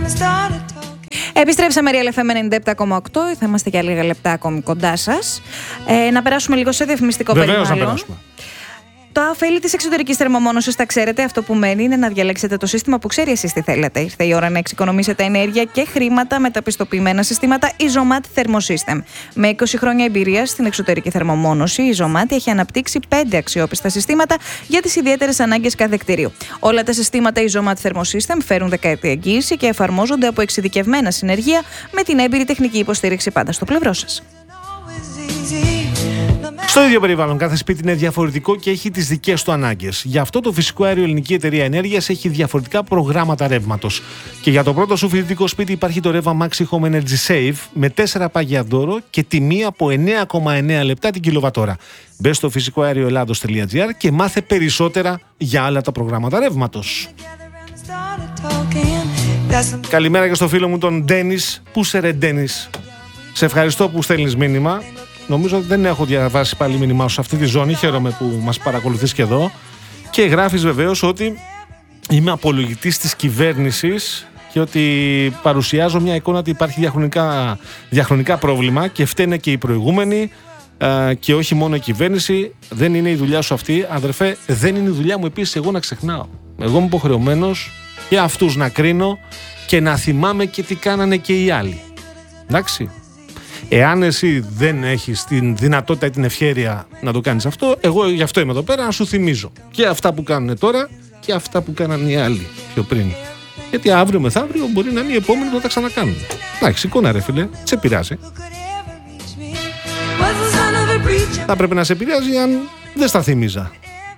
Επιστρέψαμε Real FM 97,8. Θα είμαστε για λίγα λεπτά ακόμη κοντά σας. Να περάσουμε λίγο σε διαφημιστικό περιβάλλον. Να περάσουμε. Τα ωφέλη της εξωτερικής θερμομόνωσης τα ξέρετε. Αυτό που μένει είναι να διαλέξετε το σύστημα που ξέρει εσείς τι θέλετε. Ήρθε η ώρα να εξοικονομήσετε ενέργεια και χρήματα με τα πιστοποιημένα συστήματα Isomat Thermosystem. Με 20 χρόνια εμπειρία στην εξωτερική θερμομόνωση, η Isomat έχει αναπτύξει 5 αξιόπιστα συστήματα για τις ιδιαίτερες ανάγκες κάθε κτηρίου. Όλα τα συστήματα Isomat Thermosystem φέρουν δεκαετή εγγύηση και εφαρμόζονται από εξειδικευμένα συνεργεία με την έμπειρη τεχνική υποστήριξη πάντα στο πλευρό σας. Στο ίδιο περιβάλλον, κάθε σπίτι είναι διαφορετικό και έχει τις δικές του ανάγκες. Γι' αυτό το Φυσικό Αέριο Ελληνική Εταιρεία Ενέργειας έχει διαφορετικά προγράμματα ρεύματος. Και για το πρώτο σου φοιτητικό σπίτι υπάρχει το ρεύμα Maxi Home Energy Save με 4 πάγια δώρο και τιμή από 9,9 λεπτά την κιλοβατόρα. Μπες στο φυσικοαέρioελλάδος.gr και μάθε περισσότερα για άλλα τα προγράμματα ρεύματος. Καλημέρα και στο φίλο μου τον Ντένις. Πού σε ρε Ντένις? Σε ευχαριστώ που στέλνεις μήνυμα. Νομίζω ότι δεν έχω διαβάσει πάλι μήνυμά σου σε αυτή τη ζώνη. Χαίρομαι που μας παρακολουθείς και εδώ. Και γράφεις βεβαίως ότι είμαι απολογητής της κυβέρνησης και ότι παρουσιάζω μια εικόνα ότι υπάρχει διαχρονικά πρόβλημα και φταίνε και οι προηγούμενοι και όχι μόνο η κυβέρνηση. Δεν είναι η δουλειά σου αυτή, αδερφέ. Δεν είναι η δουλειά μου επίσης εγώ να ξεχνάω. Εγώ είμαι υποχρεωμένος και αυτούς να κρίνω και να θυμάμαι και τι κάνανε και οι άλλοι. Εντάξει. Εάν εσύ δεν έχεις την δυνατότητα ή την ευχέρεια να το κάνεις αυτό, εγώ γι' αυτό είμαι εδώ πέρα να σου θυμίζω και αυτά που κάνουν τώρα και αυτά που κάνανε οι άλλοι πιο πριν. Γιατί αύριο μεθαύριο μπορεί να είναι οι επόμενοι που θα τα ξανακάνουν. Εντάξει, εικόνα ρε φίλε, σε πειράζει. Θα πρέπει να σε πειράζει αν δεν στα θυμίζα.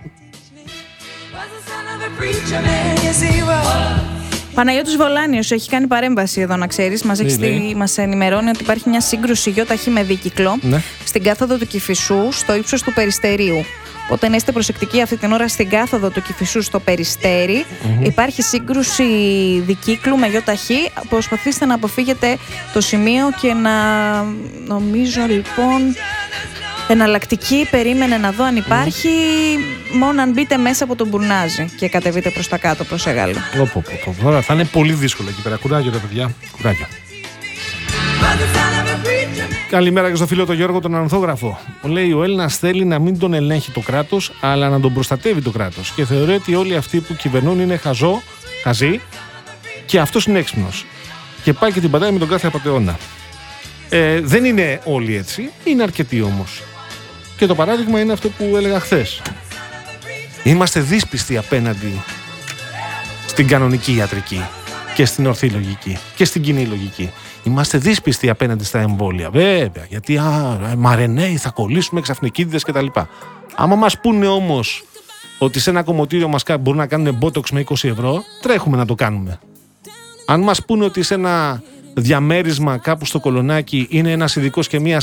Παναγιώτης Βολάνιος έχει κάνει παρέμβαση εδώ, να ξέρεις. Μας ενημερώνει ότι υπάρχει μια σύγκρουση ΙΧ με δίκυκλο στην κάθοδο του Κηφισού, στο ύψος του Περιστερίου. Οπότε να είστε προσεκτικοί αυτή την ώρα στην κάθοδο του Κηφισού στο Περιστέρι. Υπάρχει σύγκρουση δικύκλου με ΙΧ. Προσπαθήστε να αποφύγετε το σημείο και να, νομίζω λοιπόν, εναλλακτική περίμενε να δω αν υπάρχει, μόνο αν μπείτε μέσα από τον Μπουρνάζι και κατεβείτε προς τα κάτω προς Εγάλο. Τώρα θα είναι πολύ δύσκολο εκεί πέρα. Κουράγιο ρε παιδιά, κουράγιο. Καλημέρα και στο φίλο τον Γιώργο τον Ανθόγραφο. Λέει ο Έλληνας θέλει να μην τον ελέγχει το κράτος, αλλά να τον προστατεύει το κράτος. Και θεωρεί ότι όλοι αυτοί που κυβερνούν είναι χαζοί και αυτός είναι έξυπνος. Και πάει και την πατάει με τον κάθε απατεώνα. Δεν είναι όλοι έτσι, είναι αρκετοί όμως. Και το παράδειγμα είναι αυτό που έλεγα χθες. Είμαστε δύσπιστοι απέναντι στην κανονική ιατρική και στην ορθή λογική και στην κοινή λογική. Είμαστε δύσπιστοι απέναντι στα εμβόλια. Βέβαια, γιατί μαρενέοι θα κολλήσουμε ξαφνικίδιδες κτλ. Άμα μας πούνε όμως ότι σε ένα κομμωτήριο μας μπορούν να κάνουν μπότοξ με 20 ευρώ, τρέχουμε να το κάνουμε. Αν μας πούνε ότι σε ένα διαμέρισμα κάπου στο Κολονάκι είναι ένας ειδικός και μία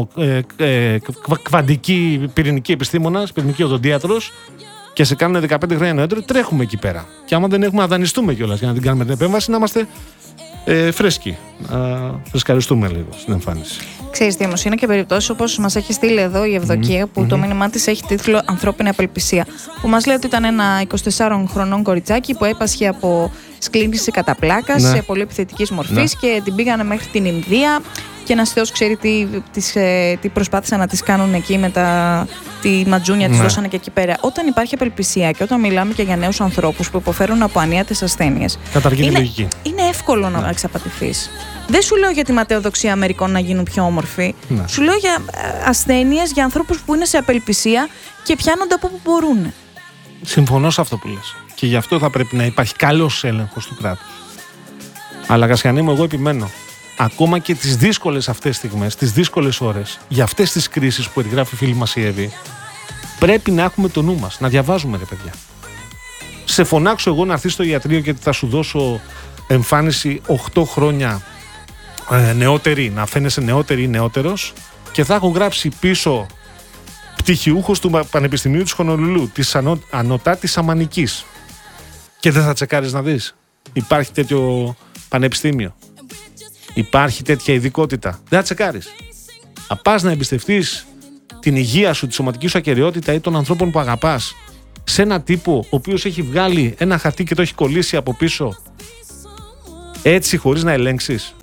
κβαντική πυρηνική επιστήμονας, πυρηνική οδοντίατρος και σε κάνουν 15 χρόνια νεότερο, τρέχουμε εκεί πέρα. Και άμα δεν έχουμε να δανειστούμε κιόλας για να την κάνουμε την επέμβαση, να είμαστε φρέσκοι. Φρεσκαριστούμε λίγο στην εμφάνιση. Ξέρεις τι όμως, είναι και περιπτώσεις όπως μας έχει στείλει εδώ η Ευδοκία, που το μήνυμά της έχει τίτλο «Ανθρώπινη απελπισία», που μας λέει ότι ήταν ένα 24 χρονών κοριτσάκι που έπασχε από σκλήνηση κατά πλάκα σε πολύ επιθετικής μορφής και την πήγανε μέχρι την Ινδία και ένας θεός ξέρει τι προσπάθησαν να τις κάνουν εκεί με τη ματζούνια τις δώσανε και εκεί πέρα. Όταν υπάρχει απελπισία και όταν μιλάμε και για νέους ανθρώπους που υποφέρουν από ανίατες ασθένειες, είναι εύκολο να εξαπατηθείς. Δεν σου λέω για τη ματαιοδοξία Αμερικών να γίνουν πιο όμορφοι. Σου λέω για ασθένειες, για ανθρώπους που είναι σε απελπισία και πιάνονται από όπου μπορούν. Συμφωνώ σε αυτό που λες. Και γι' αυτό θα πρέπει να υπάρχει καλός έλεγχος του κράτους. Αλλά Κασιανή μου, εγώ επιμένω. Ακόμα και τις δύσκολες αυτές στιγμές, τις δύσκολες ώρες, για αυτές τις κρίσεις που περιγράφει η φίλη μας η Εύη, πρέπει να έχουμε το νου μας, να διαβάζουμε ρε παιδιά. Σε φωνάξω εγώ να έρθεις στο ιατρείο και θα σου δώσω εμφάνιση 8 χρόνια νεότερη, να φαίνεσαι νεότερη ή νεότερος και θα έχω γράψει πίσω πτυχιούχος του Πανεπιστημίου της Χονολουλού, της Ανωτάτης Αμανικής. Και δεν θα τσεκάρεις να δεις. Υπάρχει τέτοιο πανεπιστήμιο. Υπάρχει τέτοια ειδικότητα. Δεν θα τσεκάρεις. Θα πας να εμπιστευτείς την υγεία σου, τη σωματική σου ακεραιότητα ή των ανθρώπων που αγαπάς σε ένα τύπο ο οποίος έχει βγάλει ένα χαρτί και το έχει κολλήσει από πίσω Έτσι, χωρίς να ελέγξεις.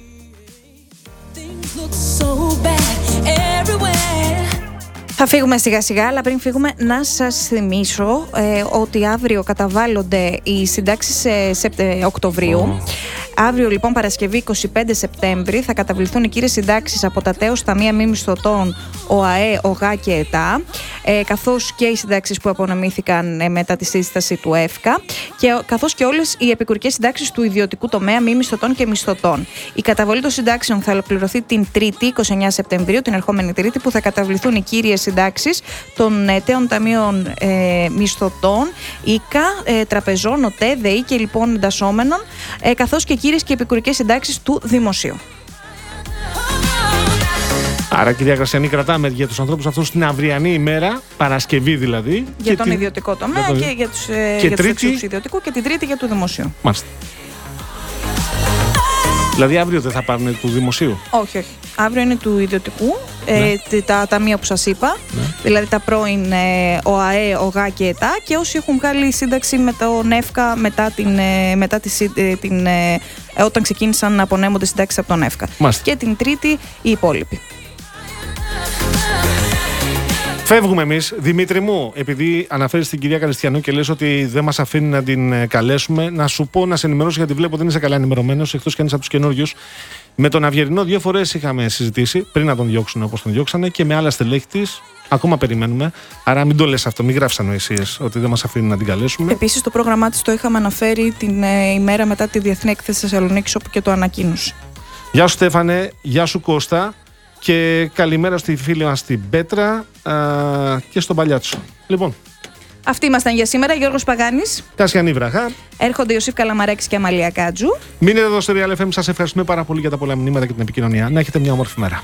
Θα φύγουμε σιγά σιγά, αλλά πριν φύγουμε να σας θυμίσω ότι αύριο καταβάλλονται οι συντάξεις Οκτωβρίου. Αύριο λοιπόν Παρασκευή 25 Σεπτέμβρη θα καταβληθούν οι κύριες συντάξεις από τα τέος ταμεία μη μισθωτών ΟΑΕ, ΟΓΑ και ΕΤΑ, καθώς και οι συντάξεις που απονομήθηκαν μετά τη σύσταση του ΕΦΚΑ, καθώς και όλες οι επικουρικές συντάξεις του ιδιωτικού τομέα μη μισθωτών και μισθωτών. Η καταβολή των συντάξεων θα ολοκληρωθεί την Τρίτη 29 Σεπτεμβρίου, την ερχόμενη Τρίτη, που θα καταβληθούν οι κύριες συντάξεις των τέων ταμείων μισθωτών, ΙΚΑ, τραπεζών, ΟΤΕ, ΔΕΗ και λοιπόν εντασσόμενων, καθώς και κύριες και επικουρικές συντάξεις του δημοσίου. Άρα, κυρία Γρασιανή, κρατάμε για τους ανθρώπους αυτούς την αυριανή ημέρα, Παρασκευή δηλαδή. Για τον ιδιωτικό τομέα και για τους εξούς ιδιωτικού, και την Τρίτη για του δημοσίου. Μάλιστα. Δηλαδή αύριο δεν θα πάρουν του δημοσίου? Όχι, όχι. Αύριο είναι του ιδιωτικού, τα ταμεία που σας είπα, δηλαδή τα πρώην ΟΑΕ, ΟΓΑ και ΕΤΑ, και όσοι έχουν βγάλει σύνταξη με τον ΕΦΚΑ όταν ξεκίνησαν να απονέμονται συντάξεις από τον ΕΦΚΑ. Και την Τρίτη οι υπόλοιποι. Φεύγουμε εμείς. Δημήτρη μου, επειδή αναφέρεις την κυρία Καλιστιανού και λες ότι δεν μας αφήνει να την καλέσουμε, να σου πω, να σε ενημερώσω, γιατί βλέπω δεν είσαι καλά ενημερωμένος, εκτός κι αν είσαι από τους καινούριους. Με τον Αυγερινό 2 φορές είχαμε συζητήσει πριν να τον διώξουν όπως τον διώξανε, και με άλλα στελέχη της. Ακόμα περιμένουμε. Άρα μην το λες αυτό, μην γράφεις ανοησίες ότι δεν μας αφήνει να την καλέσουμε. Επίσης, το πρόγραμμά της το είχαμε αναφέρει την ημέρα μετά τη Διεθνή Έκθεση Θεσσαλονίκης, όπου και το ανακοίνωσε. Γεια σου Στέφανε, γεια σου Κώστα, και καλημέρα στη φίλη μας την Πέτρα και στον Παλιάτσο. Λοιπόν. Αυτοί ήμασταν για σήμερα. Γιώργος Παγάνης, Κασιανή Βραχά. Έρχονται Ιωσήφ Καλαμαρέξης και Αμαλία Κάτζου. Μείνετε εδώ στο Real FM. Σας ευχαριστούμε πάρα πολύ για τα πολλά μηνύματα και την επικοινωνία. Να έχετε μια όμορφη μέρα.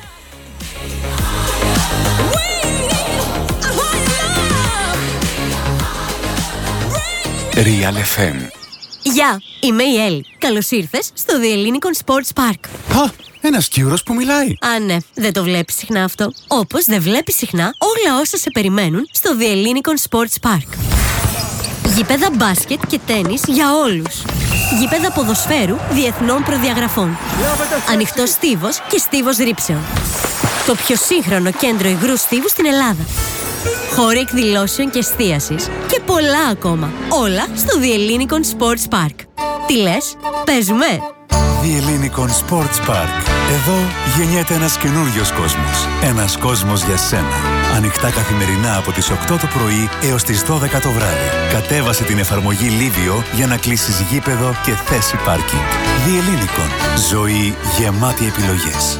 Real FM. Γεια, είμαι η Έλλη. Καλώς ήρθες στο The Ellinikon Sports Park. Ένας Κύρος που μιλάει. Α, ναι, δεν το βλέπεις συχνά αυτό. Όπως δεν βλέπεις συχνά όλα όσα σε περιμένουν στο The Ellinikon Sports Park. Γήπεδα μπάσκετ και τένις για όλους. Γήπεδα ποδοσφαίρου διεθνών προδιαγραφών. Ανοιχτός στίβος και στίβος ρήψεων. Το πιο σύγχρονο κέντρο υγρού στίβου στην Ελλάδα. Χώροι εκδηλώσεων και εστίασης και πολλά ακόμα. Όλα στο The Ellinikon Sports Park. Τι λες, παίζουμε? The Ellinikon Sports Park. Εδώ γεννιέται ένας καινούριος κόσμος. Ένας κόσμος για σένα. Ανοιχτά καθημερινά από τις 8 το πρωί έως τις 12 το βράδυ. Κατέβασε την εφαρμογή Livio για να κλείσεις γήπεδο και θέση πάρκινγκ. The Ellinikon. Ζωή γεμάτη επιλογές.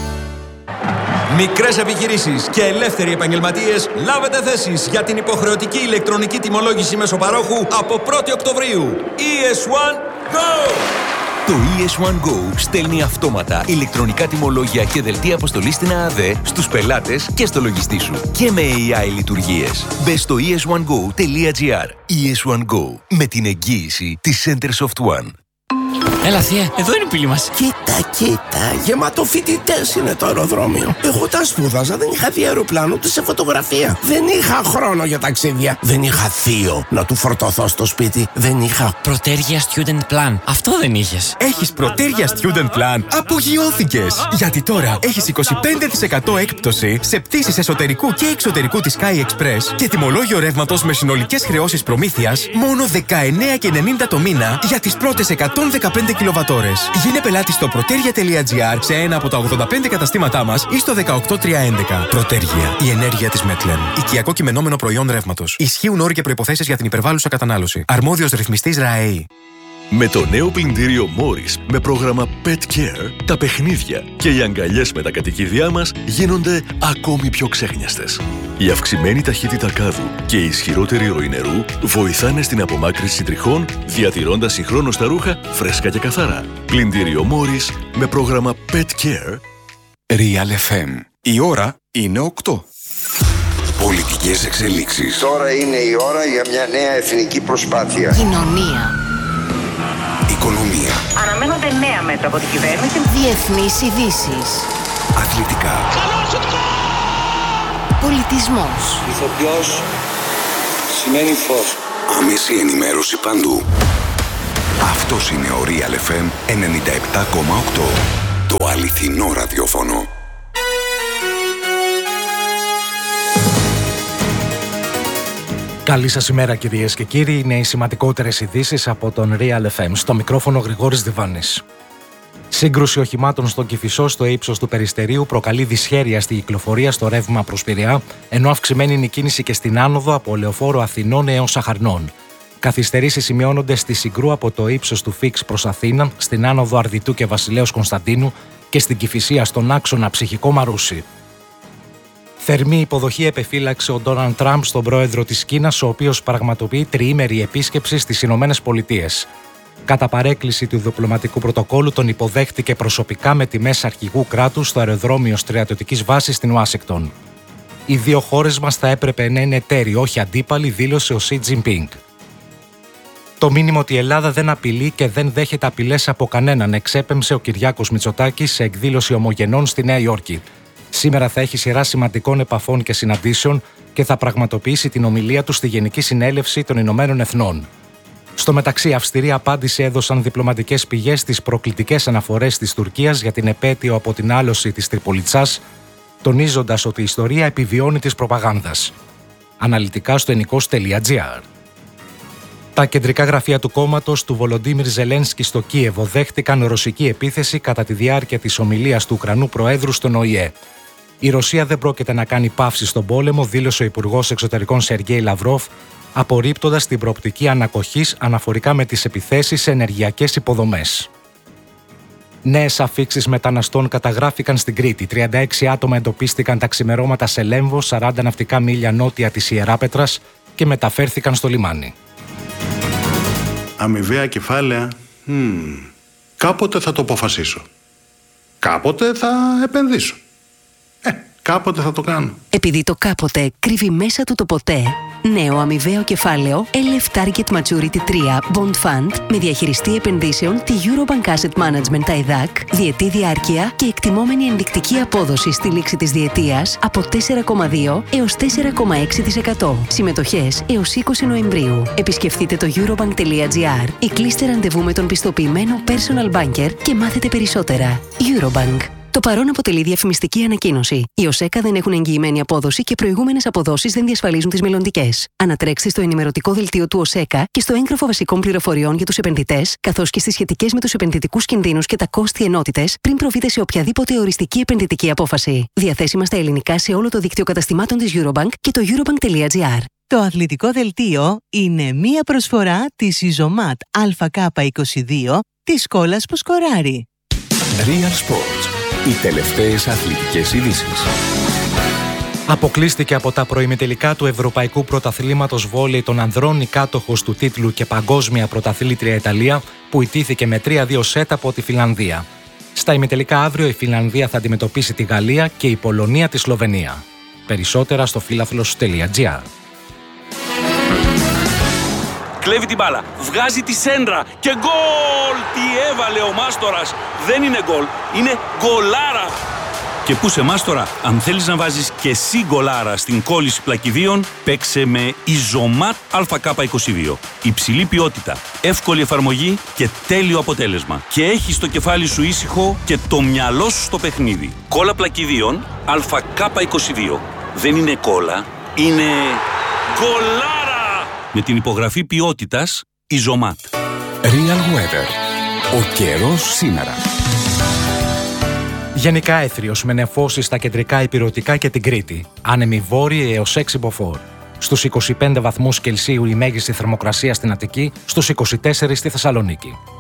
Μικρές επιχειρήσεις και ελεύθεροι επαγγελματίες, λάβετε θέσεις για την υποχρεωτική ηλεκτρονική τιμολόγηση μεσοπαρόχου από 1η Οκτωβρίου. ES1 Go! Το ES1 Go στέλνει αυτόματα ηλεκτρονικά τιμολόγια και δελτία αποστολής στην ΑΑΔ στους πελάτες και στο λογιστή σου. Και με AI λειτουργίες. Μπες στο es1go.gr. ES1 Go. Με την εγγύηση της Centersoft One. Έλα θεία, εδώ είναι η πύλη μας. Κοίτα, γεμάτο φοιτητές είναι το αεροδρόμιο. Εγώ τα σπούδαζα, δεν είχα δει αεροπλάνο ούτε σε φωτογραφία. Δεν είχα χρόνο για ταξίδια. Δεν είχα θείο να του φορτωθώ στο σπίτι. Δεν είχα Πρωτέργεια Student Plan. Αυτό δεν είχες. Έχεις Πρωτέργεια Student Plan? Απογειώθηκες! Γιατί τώρα έχεις 25% έκπτωση σε πτήσεις εσωτερικού και εξωτερικού της Sky Express και τιμολόγιο ρεύματος με συνολικές χρεώσεις προμήθειας μόνο 19,90 το μήνα για τις πρώτες 115 κιλοβατόρες. Γίνε πελάτη στο protergia.gr σε ένα από τα 85 καταστήματά μας ή στο 18311. Πρωτέργεια. Η ενέργεια της Μετλεν. Οικιακό κειμενόμενο προϊόν ρεύματος. Ισχύουν όροι και προϋποθέσεις για την υπερβάλλουσα κατανάλωση. Αρμόδιος ρυθμιστής ΡΑΕΗ. Με το νέο πλυντήριο Morris με πρόγραμμα Pet Care, τα παιχνίδια και οι αγκαλιές με τα κατοικίδια μας γίνονται ακόμη πιο ξέχνιαστες. Η αυξημένη ταχύτητα κάδου και η ισχυρότερη ροή νερού βοηθάνε στην απομάκρυνση τριχών, διατηρώντας συγχρόνως τα ρούχα φρέσκα και καθαρά. Πλυντήριο Morris με πρόγραμμα Pet Care. Real FM. Η ώρα είναι 8. Πολιτικές εξελίξεις. Τώρα είναι η ώρα για μια νέα εθνική προσπάθεια. Κοινωνία. Οικονομία. Αναμένονται νέα μέτρα από την κυβέρνηση. Διεθνείς ειδήσεις. Αθλητικά. Πολιτισμός. Ηθοποιός σημαίνει φως. Άμεση ενημέρωση παντού. Αυτός είναι ο Real FM 97,8. Το αληθινό ραδιόφωνο. Καλή σας ημέρα κυρίες και κύριοι, είναι οι σημαντικότερες ειδήσεις από τον Real FM. Στο μικρόφωνο Γρηγόρης Διβάνης. Σύγκρουση οχημάτων στον Κηφισό στο ύψος του Περιστερίου προκαλεί δυσχέρεια στη κυκλοφορία στο ρεύμα προς Πειραιά, ενώ αυξημένη είναι η κίνηση και στην άνοδο από Λεωφόρο Αθηνών έως Αχαρνών. Καθυστερήσεις σημειώνονται στη Συγκρού από το ύψος του Φίξ προς Αθήνα, στην άνοδο Αρδιτού και Βασιλέως Κωνσταντίνου και στην Κηφισία στον άξονα Ψυχικό Μαρούσι. Θερμή υποδοχή επεφύλαξε ο Ντόναλντ Τραμπ στον πρόεδρο της Κίνας, ο οποίος πραγματοποιεί τριήμερη επίσκεψη στις Ηνωμένες Πολιτείες. Κατά παρέκκληση του διπλωματικού πρωτοκόλου, τον υποδέχτηκε προσωπικά με τιμές αρχηγού κράτους στο αεροδρόμιο στρατιωτικής βάσης στην Ουάσιγκτον. Οι δύο χώρες μας θα έπρεπε να είναι εταίροι, όχι αντίπαλοι, δήλωσε ο Σι Τζινπίνγκ. Το μήνυμα ότι η Ελλάδα δεν απειλεί και δεν δέχεται απειλές από κανέναν εξέπεμψε ο Κυριάκος Μητσοτάκης σε εκδήλωση ομογενών στη Νέα Υόρκη. Σήμερα θα έχει σειρά σημαντικών επαφών και συναντήσεων και θα πραγματοποιήσει την ομιλία του στη Γενική Συνέλευση των Ηνωμένων Εθνών. Στο μεταξύ, αυστηρή απάντηση έδωσαν διπλωματικές πηγές στις προκλητικές αναφορές της Τουρκίας για την επέτειο από την άλωση της Τριπολιτσάς, τονίζοντας ότι η ιστορία επιβιώνει της προπαγάνδας. Αναλυτικά στο ενικός.gr. Τα κεντρικά γραφεία του κόμματος του Βολοντίμιρ Ζελένσκι στο Κίεβο δέχτηκαν ρωσική επίθεση κατά τη διάρκεια της ομιλίας του Ουκρανού Προέδρου στον ΟΗΕ. Η Ρωσία δεν πρόκειται να κάνει παύση στον πόλεμο, δήλωσε ο Υπουργός Εξωτερικών Σεργέη Λαυρόφ, απορρίπτοντας την προοπτική ανακοχής αναφορικά με τις επιθέσεις σε ενεργειακές υποδομές. Νέες αφίξεις μεταναστών καταγράφηκαν στην Κρήτη. 36 άτομα εντοπίστηκαν τα ξημερώματα σε Λέμβο, 40 ναυτικά μίλια νότια της Ιεράπετρας και μεταφέρθηκαν στο λιμάνι. Αμοιβαία κεφάλαια, κάποτε θα το αποφασίσω. Κάποτε θα επενδύσω. Κάποτε θα το κάνω. Επειδή το κάποτε κρύβει μέσα του το ποτέ, νέο αμοιβαίο κεφάλαιο LF Target Maturity 3 Bond Fund με διαχειριστή επενδύσεων τη Eurobank Asset Management ΤΑΕΔΑΚ, διετή διάρκεια και εκτιμόμενη ενδεικτική απόδοση στη λήξη της διετίας από 4,2 έως 4,6%. Συμμετοχές έως 20 Νοεμβρίου. Επισκεφτείτε το eurobank.gr ή κλείστε ραντεβού με τον πιστοποιημένο personal banker και μάθετε περισσότερα. Eurobank. Το παρόν αποτελεί διαφημιστική ανακοίνωση. Οι ΟΣΕΚΑ δεν έχουν εγγυημένη απόδοση και προηγούμενες αποδόσεις δεν διασφαλίζουν τις μελλοντικές. Ανατρέξτε στο ενημερωτικό δελτίο του ΟΣΕΚΑ και στο έγγραφο βασικών πληροφοριών για τους επενδυτές, καθώς και στις σχετικές με τους επενδυτικούς κινδύνους και τα κόστη ενότητες, πριν προβείτε σε οποιαδήποτε οριστική επενδυτική απόφαση. Διαθέσιμα στα ελληνικά σε όλο το δίκτυο καταστημάτων της Eurobank και το eurobank.gr. Το αθλητικό δελτίο είναι μία προσφορά της Ιζωμάτ ΑΚ22 της Σκόλας που σκοράρει. Real Sports. Οι τελευταίες αθλητικές ειδήσεις. Αποκλείστηκε από τα προημιτελικά του Ευρωπαϊκού Πρωταθλήματος Βόλεϊ των ανδρών η κάτοχος του τίτλου και παγκόσμια πρωταθλήτρια Ιταλία, που ιτήθηκε με 3-2 σετ από τη Φινλανδία. Στα ημιτελικά αύριο η Φινλανδία θα αντιμετωπίσει τη Γαλλία και η Πολωνία τη Σλοβενία. Περισσότερα στο φίλαθλος.gr. Κλέβει την μπάλα, βγάζει τη σέντρα και γκολ! Τι έβαλε ο Μάστορας! Δεν είναι γκολ, είναι γκολάρα! Και πού σε Μάστορα, αν θέλεις να βάζεις και εσύ γκολάρα στην κόλληση πλακιδίων, παίξε με Ιζωμάτ ΑΚ22. Υψηλή ποιότητα, εύκολη εφαρμογή και τέλειο αποτέλεσμα. Και έχεις το κεφάλι σου ήσυχο και το μυαλό σου στο παιχνίδι. Κόλλα πλακιδίων ΑΚ22. Δεν είναι κόλλα, είναι γκολάρα! Με την υπογραφή ποιότητας Ιζωμάτ. Real Weather. Ο καιρός σήμερα. Γενικά έθριος με νεφώσεις στα κεντρικά ηπειρωτικά και την Κρήτη. Άνεμη βόρειοι έως 6 μποφόρ. Στους 25 βαθμούς Κελσίου η μέγιστη θερμοκρασία στην Αττική, στους 24 στη Θεσσαλονίκη.